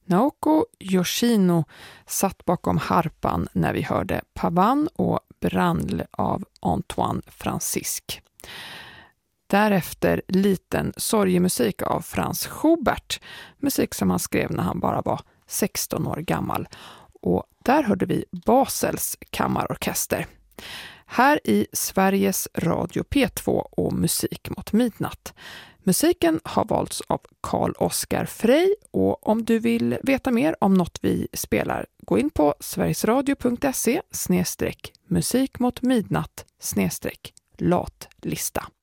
Naoko Yoshino satt bakom harpan när vi hörde Pavane och Branle av Antoine Francisque. Därefter liten sorgemusik av Franz Schubert, musik som han skrev när han bara var 16 år gammal. Och där hörde vi Basels kammarorkester. Här i Sveriges Radio P2 och Musik mot midnatt. Musiken har valts av Carl-Oskar Frey, och om du vill veta mer om något vi spelar, gå in på sverigesradio.se/musik mot midnatt/latlista.